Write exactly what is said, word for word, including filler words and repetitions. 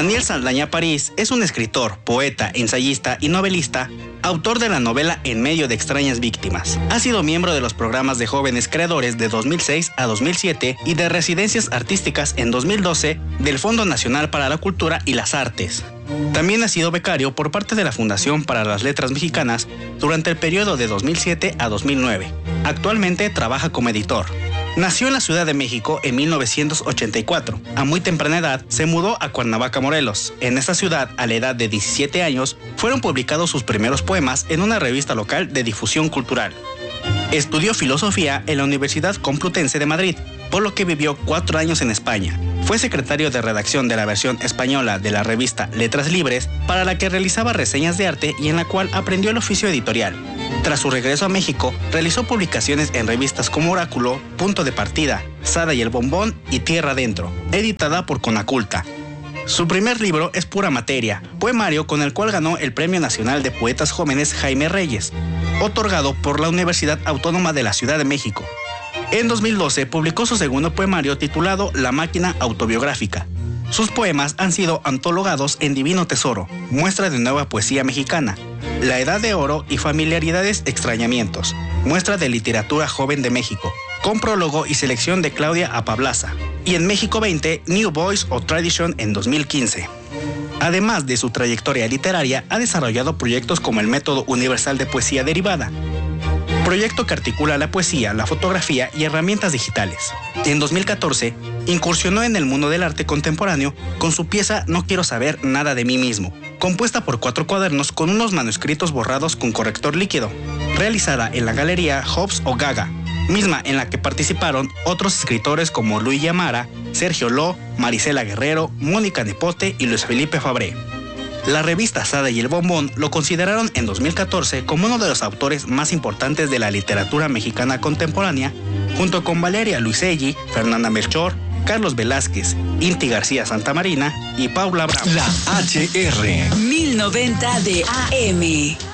Daniel Saldaña París es un escritor, poeta, ensayista y novelista, autor de la novela En medio de extrañas víctimas. Ha sido miembro de los programas de jóvenes creadores de dos mil seis a dos mil siete y de residencias artísticas en dos mil doce del Fondo Nacional para la Cultura y las Artes. También ha sido becario por parte de la Fundación para las Letras Mexicanas durante el periodo de dos mil siete a dos mil nueve. Actualmente trabaja como editor. Nació en la Ciudad de México en mil novecientos ochenta y cuatro. A muy temprana edad se mudó a Cuernavaca, Morelos. En esta ciudad, a la edad de diecisiete años, fueron publicados sus primeros poemas en una revista local de difusión cultural. Estudió filosofía en la Universidad Complutense de Madrid, por lo que vivió cuatro años en España. Fue secretario de redacción de la versión española de la revista Letras Libres, para la que realizaba reseñas de arte y en la cual aprendió el oficio editorial. Tras su regreso a México, realizó publicaciones en revistas como Oráculo, Punto de Partida, Sada y el Bombón y Tierra Adentro, editada por Conaculta. Su primer libro es Pura Materia, poemario con el cual ganó el Premio Nacional de Poetas Jóvenes Jaime Reyes, otorgado por la Universidad Autónoma de la Ciudad de México. En dos mil doce publicó su segundo poemario titulado La Máquina Autobiográfica. Sus poemas han sido antologados en Divino Tesoro, Muestra de Nueva Poesía Mexicana, La Edad de Oro y Familiaridades Extrañamientos, Muestra de Literatura Joven de México, con prólogo y selección de Claudia Apablaza, y en México veinte, New Voice o Tradition en dos mil quince. Además de su trayectoria literaria, ha desarrollado proyectos como el Método Universal de Poesía Derivada, proyecto que articula la poesía, la fotografía y herramientas digitales. En dos mil catorce, incursionó en el mundo del arte contemporáneo con su pieza No quiero saber nada de mí mismo, compuesta por cuatro cuadernos con unos manuscritos borrados con corrector líquido, realizada en la galería Hobbes o Gaga, misma en la que participaron otros escritores como Luis Yamara, Sergio Ló, Marisela Guerrero, Mónica Nepote y Luis Felipe Fabré. La revista Sada y el Bombón lo consideraron en dos mil catorce como uno de los autores más importantes de la literatura mexicana contemporánea, junto con Valeria Luiselli, Fernanda Melchor, Carlos Velázquez, Inti García Santamarina y Paula Bravo. La H R mil noventa de A M.